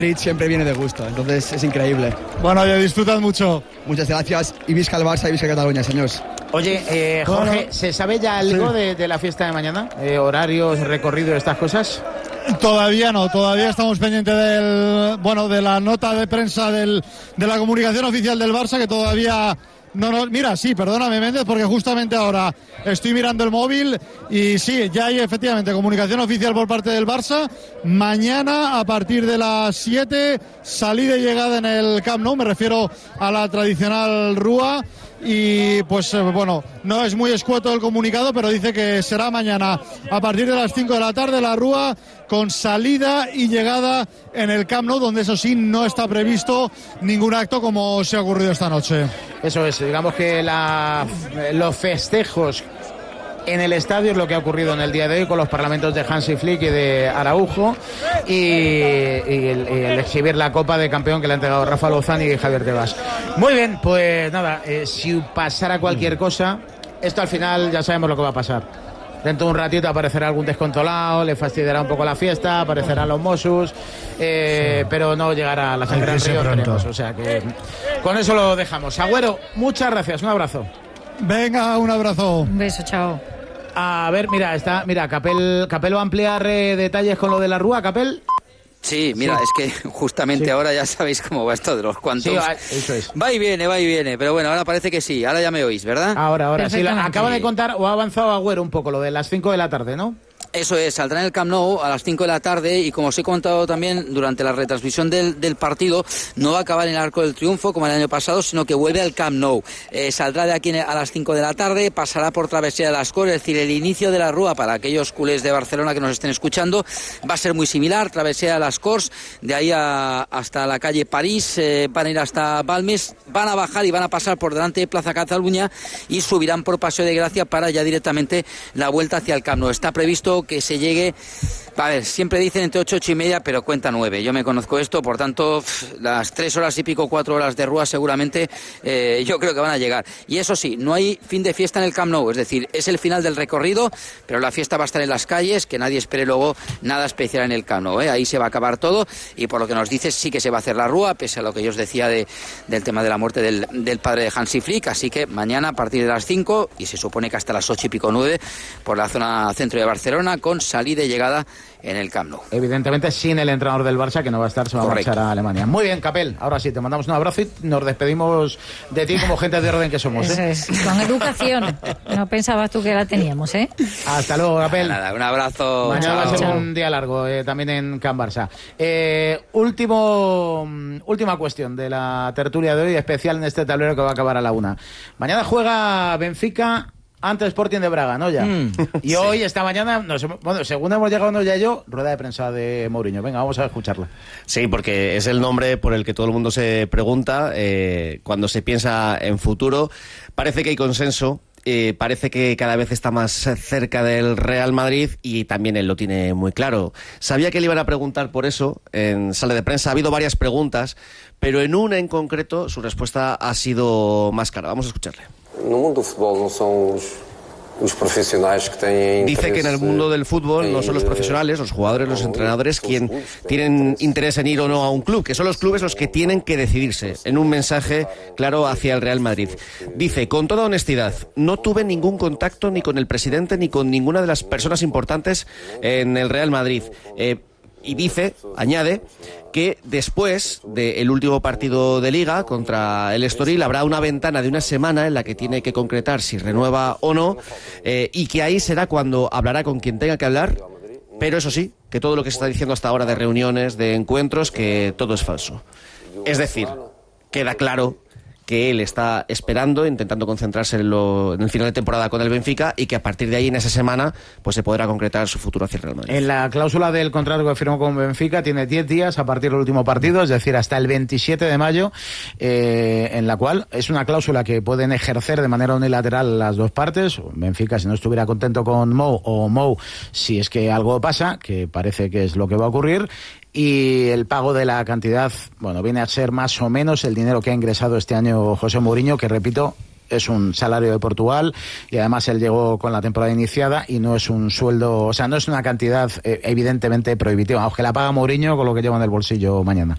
Siempre viene de gusto, entonces es increíble. Bueno, ya disfrutan mucho. Muchas gracias y visca el Barça y visca Cataluña, señores. Oye, Jorge, Bueno, ¿se sabe ya algo sí. de la fiesta de mañana? ¿Horarios, recorrido, estas cosas? Todavía no, todavía estamos pendientes de la nota de prensa de la comunicación oficial del Barça, que todavía no. Mira, sí, perdóname, Méndez, porque justamente ahora estoy mirando el móvil y sí, ya hay efectivamente comunicación oficial por parte del Barça. Mañana a partir de las 7, salida y llegada en el Camp Nou, me refiero a la tradicional Rúa. Y pues bueno, no es muy escueto el comunicado, pero dice que será mañana a partir de las 5 de la tarde la Rúa, con salida y llegada en el Camp Nou, donde eso sí no está previsto ningún acto como se ha ocurrido esta noche. Eso es, digamos que los festejos en el estadio es lo que ha ocurrido en el día de hoy con los parlamentos de Hansi Flick y de Araujo y el exhibir la copa de campeón que le ha entregado Rafa Lozán y Javier Tebas. Muy bien, pues nada, si pasara cualquier cosa, esto al final ya sabemos lo que va a pasar. Dentro de un ratito aparecerá algún descontrolado, le fastidiará un poco la fiesta, aparecerán los Mossos, pero no llegará a la sangre del río, esperemos. O sea que con eso lo dejamos. Agüero, muchas gracias, un abrazo. Venga, un abrazo. Un beso, chao. A ver, mira, Capel va a ampliar detalles con lo de la Rúa, Capel. Sí, mira, Sí. es que justamente ahora ya sabéis cómo va esto de los cuantos. Sí, eso es. Va y viene, pero bueno, ahora parece que sí, ahora ya me oís, ¿verdad? Ahora, sí, Perfectamente. acaba de contar, o ha avanzado Agüero un poco, lo de las 5 de la tarde, ¿no? Eso es, saldrá en el Camp Nou a las 5 de la tarde y como os he contado también durante la retransmisión del partido, no va a acabar en el Arco del Triunfo como el año pasado, sino que vuelve al Camp Nou. Saldrá de aquí a las 5 de la tarde, pasará por Travesía de las Corts, es decir, el inicio de la Rúa para aquellos culés de Barcelona que nos estén escuchando, va a ser muy similar, Travesía de las Corts, de ahí hasta la calle París, van a ir hasta Balmes, van a bajar y van a pasar por delante de Plaza Cataluña y subirán por Paseo de Gracia para ya directamente la vuelta hacia el Camp Nou. Está previsto que se llegue, a ver, siempre dicen entre 8 y media, pero cuenta 9. Yo me conozco esto, por tanto, las 3 horas y pico, 4 horas de Rúa seguramente yo creo que van a llegar. Y eso sí, no hay fin de fiesta en el Camp Nou, es decir, es el final del recorrido, pero la fiesta va a estar en las calles, que nadie espere luego nada especial en el Camp Nou, ahí se va a acabar todo y por lo que nos dices sí que se va a hacer la Rúa, pese a lo que yo os decía del tema de la muerte del padre de Hansi Flick, así que mañana a partir de las 5 y se supone que hasta las 8 y pico 9 por la zona centro de Barcelona con salida y llegada en el Camp Nou. Evidentemente sin el entrenador del Barça, que no va a estar, se va Correcto. a marchar a Alemania. Muy bien, Capel, ahora sí, te mandamos un abrazo y nos despedimos de ti como gente de orden que somos. Eso es, con educación. No pensabas tú que la teníamos, ¿eh? Hasta luego, Capel. Nada, un abrazo. Mañana va a ser Chao. un día largo también en Can Barça. Última cuestión de la tertulia de hoy, especial en este tablero que va a acabar a la 1. Mañana juega Benfica ante Sporting de Braga, ¿no? Ya. Y hoy, esta mañana, según hemos llegado ya yo, rueda de prensa de Mourinho. Venga, vamos a escucharla. Sí, porque es el nombre por el que todo el mundo se pregunta cuando se piensa en futuro. Parece que hay consenso. Parece que cada vez está más cerca del Real Madrid y también él lo tiene muy claro. Sabía que le iban a preguntar por eso en sala de prensa. Ha habido varias preguntas, pero en una en concreto su respuesta ha sido más clara. Vamos a escucharle. No mundo do futebol não são os profissionais que têm Dice que en el mundo del fútbol no son los profesionales, los jugadores, los entrenadores quien tienen interés en ir o no a un club, que son los clubes los que tienen que decidirse, en un mensaje claro hacia el Real Madrid. Dice, con toda honestidad, no tuve ningún contacto ni con el presidente ni con ninguna de las personas importantes en el Real Madrid. Y dice, añade, que después del último partido de Liga contra el Estoril habrá una ventana de una semana en la que tiene que concretar si renueva o no, y que ahí será cuando hablará con quien tenga que hablar, pero eso sí, que todo lo que se está diciendo hasta ahora de reuniones, de encuentros, que todo es falso. Es decir, queda claro que él está esperando, intentando concentrarse en el final de temporada con el Benfica y que a partir de ahí, en esa semana, pues se podrá concretar su futuro hacia el Real Madrid. En la cláusula del contrato que firmó con Benfica tiene 10 días a partir del último partido, es decir, hasta el 27 de mayo, en la cual es una cláusula que pueden ejercer de manera unilateral las dos partes. Benfica, si no estuviera contento con Mou, o Mou, si es que algo pasa, que parece que es lo que va a ocurrir. Y el pago de la cantidad, bueno, viene a ser más o menos el dinero que ha ingresado este año José Mourinho, que repito, es un salario de Portugal y además él llegó con la temporada iniciada y no es un sueldo, o sea, no es una cantidad evidentemente prohibitiva, aunque la paga Mourinho con lo que lleva en el bolsillo mañana.